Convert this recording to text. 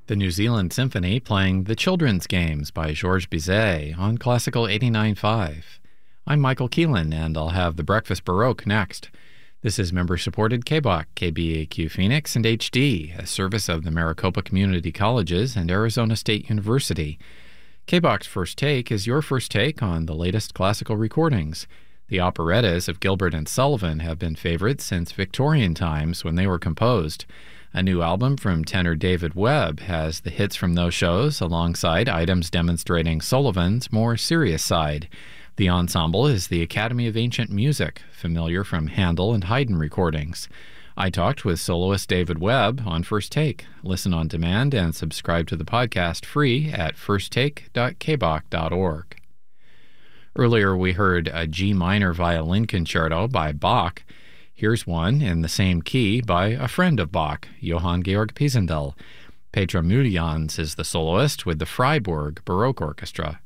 The New Zealand Symphony playing The Children's Games by Georges Bizet on Classical 89.5. I'm Michael Keelan, and I'll have the Breakfast Baroque next. This is member-supported KBOC, KBAQ Phoenix, and HD, a service of the Maricopa Community Colleges and Arizona State University. KBOC's First Take is your first take on the latest classical recordings. The operettas of Gilbert and Sullivan have been favorites since Victorian times when they were composed. A new album from tenor David Webb has the hits from those shows alongside items demonstrating Sullivan's more serious side. The ensemble is the Academy of Ancient Music, familiar from Handel and Haydn recordings. I talked with soloist David Webb on First Take. Listen on demand and subscribe to the podcast free at firsttake.kboc.org. Earlier we heard a G minor violin concerto by Bach. Here's one in the same key by a friend of Bach, Johann Georg Pisendel. Petra Mudians is the soloist with the Freiburg Baroque Orchestra.